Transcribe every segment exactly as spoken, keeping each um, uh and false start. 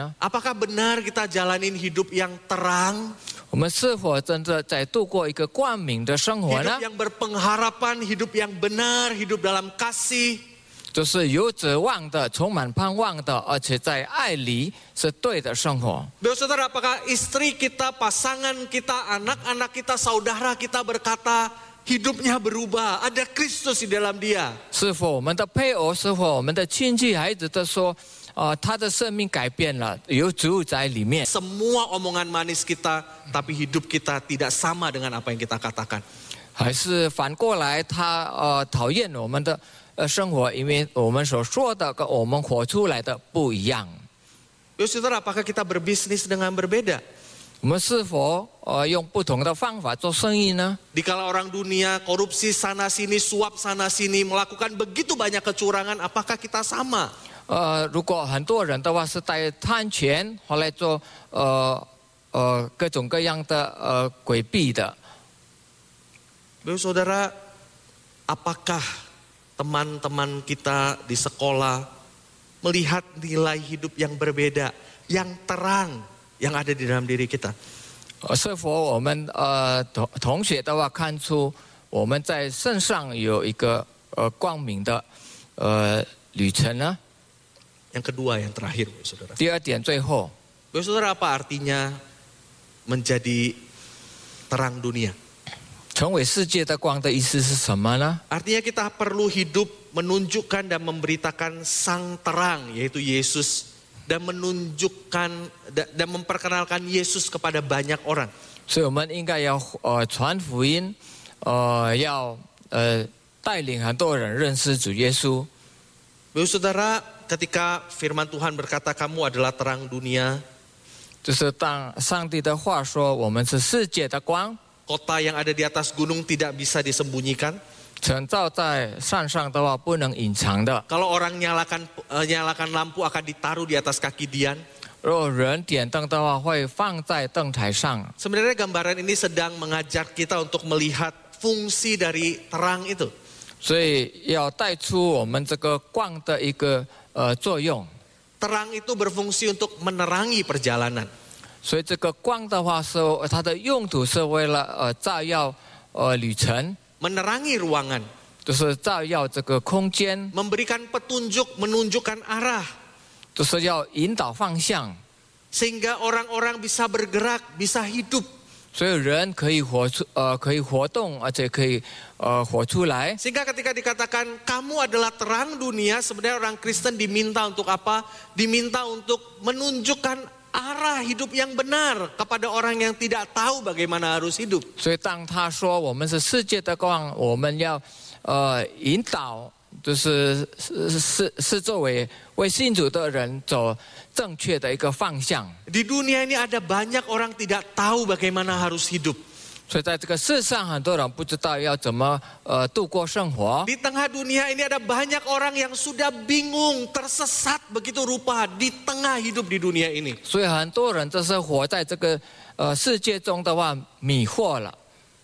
Apakah benar kita jalanin hidup yang terang? 我们是否真的在度过一个光明的生活呢？ Hidup yang berpengharapan, hidup yang benar, hidup dalam kasih. 就是有指望的、充满盼望的，而且在爱里是对的生活。 Saudara, apakah istri kita, pasangan kita, anak-anak kita, saudara kita berkata hidupnya berubah, ada Kristus di dalam dia? 是否我们的配偶，是否我们的亲戚、孩子都说，呃，他的生命改变了，有主在里面？ Semua omongan manis kita, tapi hidup kita tidak sama dengan apa yang kita katakan. 还是反过来，他呃讨厌我们的呃生活，因为我们所说的跟我们活出来的不一样。 Saudara, apakah kita berbisnis dengan berbeda? 我们是否呃用不同的方法做生意呢？ Dikala orang dunia korupsi sana sini, suap sana sini, melakukan begitu banyak kecurangan, apakah kita sama? 呃，如果很多人的话是在贪钱，后来做呃呃各种各样的呃规避的。 Saudara, apakah teman-teman kita di sekolah melihat nilai hidup yang berbeda, yang terang, yang ada di dalam diri kita? 是否我们呃同同学的话看出我们在身上有一个呃光明的呃旅程呢？ Yang kedua, yang terakhir, saudara. 第二点，最后， Saudara, apa artinya menjadi terang dunia? 成为世界的光的意思是什么呢？ Artinya kita perlu hidup menunjukkan dan memberitakan sang terang, yaitu Yesus, dan menunjukkan dan memperkenalkan Yesus kepada banyak orang. 所以我们应该要呃传福音，呃要呃带领很多人认识主耶稣。 Saudara, ketika firman Tuhan berkata kamu adalah terang dunia, 就是当上帝的话说我们是世界的光， kota yang ada di atas gunung tidak bisa disembunyikan. 城造在山上的话不能隐藏的。 Kalau orang nyalakan uh, nyalakan lampu akan ditaruh di atas kaki Dian. 如果人点灯的话会放在灯台上。 Sebenarnya gambaran ini sedang mengajar kita untuk melihat fungsi dari terang itu. 所以要带出我们这个光的一个呃作用。 Terang itu berfungsi untuk menerangi perjalanan. 所以这个光的话是它的用途是为了呃照耀呃旅程， Menerangi ruangan. 就是照耀这个空间， Memberikan petunjuk, menunjukkan arah. 就是要引导方向， Sehingga orang-orang bisa bergerak, bisa hidup. 所以人可以活出呃可以活动，而且可以呃活出来。 Sehingga ketika dikatakan kamu adalah terang dunia, sebenarnya orang Kristen diminta untuk apa? Diminta untuk menunjukkan arah hidup yang benar kepada orang yang tidak tahu bagaimana harus hidup. 所以当他说我们是世界的光，我们要呃引导，就是是是是作为为信主的人走正确的一个方向。 Di dunia ini ada banyak orang tidak tahu bagaimana harus hidup. 所以在这个世上，很多人不知道要怎么呃度过生活。 Di tengah dunia ini ada banyak orang yang sudah bingung, tersesat begitu rupa di tengah hidup di dunia ini. 所以很多人就是活在这个呃世界中的话迷惑了。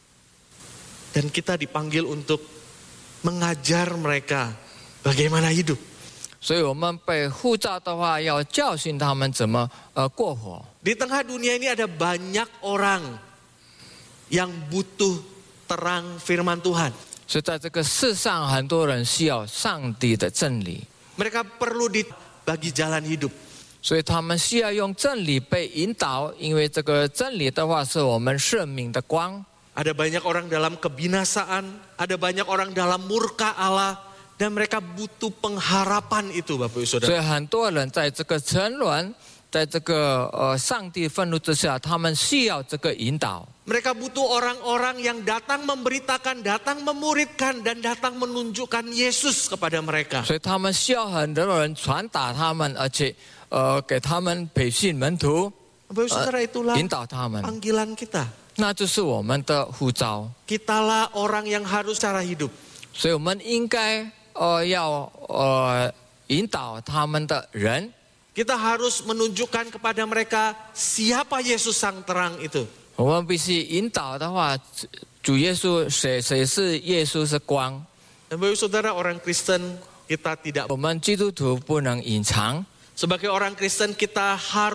Dan kita dipanggil untuk mengajar mereka bagaimana hidup. 所以我们被呼召的话，要教训他们怎么呃过活。 Di tengah dunia ini ada banyak orang yang butuh terang firman Tuhan. 所以在这个世上，很多人需要上帝的真理， Mereka perlu dibagi jalan hidup. 所以他们需要用真理被引导，因为这个真理的话是我们生命的光。 Ada banyak orang dalam kebinasaan, ada banyak orang dalam murka Allah, dan mereka butuh pengharapan itu, Bapak Ibu 所 Saudara. 以很多人在这个沉沦，在这个呃上帝愤怒之下，他们需要这个引导。 Mereka butuh orang-orang yang datang memberitakan, datang memuridkan, dan datang menunjukkan Yesus kepada mereka. 所以他们需要很多人传达他们，而且呃给他们培训门徒， Bapak Ibu Saudara, itulah 引导他们， panggilan kita. 那就是我们的呼召。 Kitalah orang yang harus cara hidup. 所以我们应该呃要呃引导他们的人， Kita harus menunjukkan kepada mereka siapa Yesus sang terang itu. 我们必须引导的话，主耶稣谁谁是耶稣是光。 Dan Bapak Ibu Saudara, orang Kristen kita tidak, 我们基督徒不能隐藏， Sebagai orang Kristen kita harus